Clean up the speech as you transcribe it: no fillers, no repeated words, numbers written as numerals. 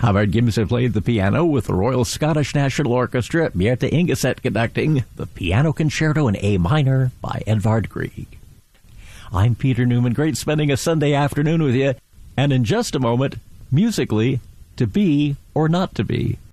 Howard Gimson played the piano with the Royal Scottish National Orchestra, Mette Ingeset conducting the Piano Concerto in A minor by Edvard Grieg. I'm Peter Newman. Great spending a Sunday afternoon with you. And in just a moment, musically, To Be or Not to Be.